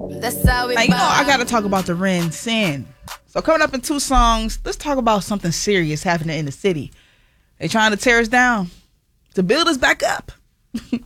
That's how we Now, you know, I got to talk about the Ren Sin. So coming up in 2 songs, let's talk about something serious happening in the city. They trying to tear us down to build us back up.